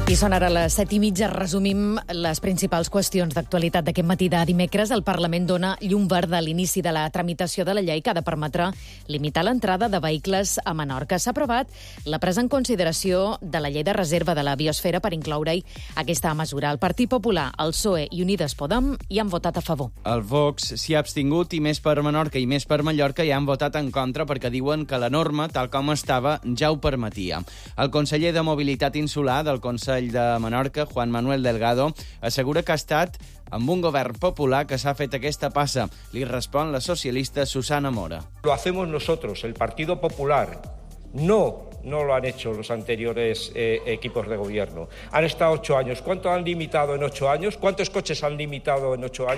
I són ara les 7:30. Resumim les principals qüestions d'actualitat d'aquest matí de dimecres. El Parlament dona llum verda a l'inici de la tramitació de la llei que ha de permetre limitar l'entrada de vehicles a Menorca. S'ha aprovat la presa en consideració de la llei de reserva de la biosfera per incloure-hi aquesta mesura. El Partit Popular, el PSOE i Unides Podem hi han votat a favor. El Vox s'hi ha abstingut i més per Menorca i més per Mallorca hi han votat en contra perquè diuen que la norma, tal com estava, ja ho permetia. El conseller de Mobilitat Insular del Consell de Menorca, Juan Manuel Delgado, assegura que ha estat amb un govern popular que s'ha fet aquesta passa. Li respon la socialista Susana Mora. Lo hacemos nosotros, el Partido Popular. No lo han hecho los anteriores equipos de gobierno. Han estado 8 años. ¿Cuánto han limitado en 8 años? ¿Cuántos coches han limitado en 8 años?